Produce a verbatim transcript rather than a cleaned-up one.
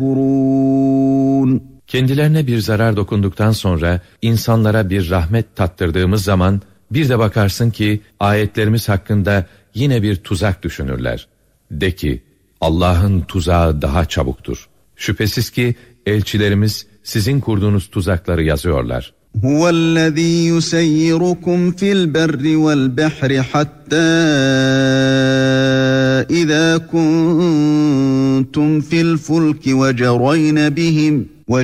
تَشْكُرُونَ Kendilerine bir zarar dokunduktan sonra insanlara bir rahmet tattırdığımız zaman bir de bakarsın ki ayetlerimiz hakkında yine bir tuzak düşünürler. De ki Allah'ın tuzağı daha çabuktur. Şüphesiz ki elçilerimiz sizin kurduğunuz tuzakları yazıyorlar. Huvellezî yuseyyirukum fil berri vel bahri hattâ izâ kuntum fil fulki ve cerayne bihim